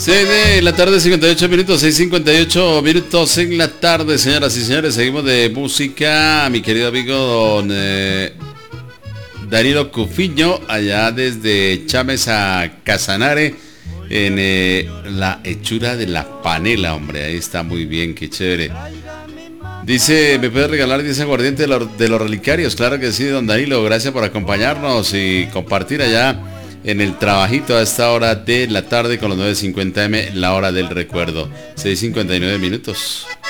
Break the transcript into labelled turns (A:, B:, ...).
A: 6 de la tarde, 58 minutos, 6:58 minutos en la tarde, señoras y señores. Seguimos de música. Mi querido amigo don Danilo Cufiño, allá desde Chames a Casanare, en la hechura de la panela, hombre. Ahí está muy bien, qué chévere. Dice, ¿me puede regalar 10 aguardientes de los relicarios? Claro que sí, don Danilo. Gracias por acompañarnos y compartir allá en el trabajito a esta hora de la tarde con los 9:50 AM, la hora del recuerdo. 6:59 minutos.